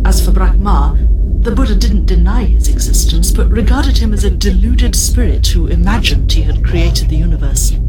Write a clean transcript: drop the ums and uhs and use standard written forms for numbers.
As for Brahma, the Buddha didn't deny his existence, but regarded him as a deluded spirit who imagined he had created the universe.